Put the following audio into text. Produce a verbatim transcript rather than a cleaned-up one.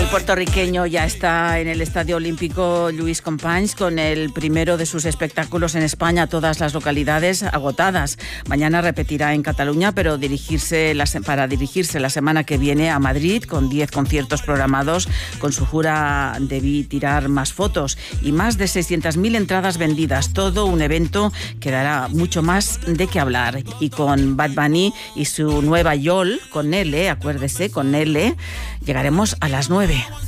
El puertorriqueño ya está en el Estadio Olímpico Lluís Companys con el primero de sus espectáculos en España, todas las localidades agotadas. Mañana repetirá en Cataluña, pero dirigirse la, para dirigirse la semana que viene a Madrid con diez conciertos programados. Con su jura debí tirar más fotos y más de seiscientas mil entradas vendidas. Todo un evento que dará mucho más de qué hablar. Y con Bad Bunny y su nueva Yol, con L, acuérdese, con L, llegaremos a las nueve.